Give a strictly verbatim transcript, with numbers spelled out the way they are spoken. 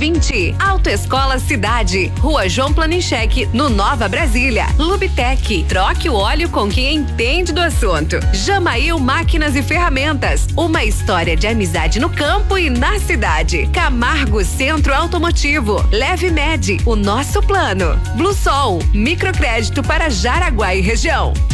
vinte. Autoescola Cidade, Rua João Planincheque, no Nova Brasília. Lubitec, troque o óleo com quem entende do assunto. Jamail Máquinas e Ferramentas, uma história de amizade no campo e na cidade. Camargo Centro Automotivo, Leve Med, o nosso plano. Bluesol, microcrédito para Jaraguá e região.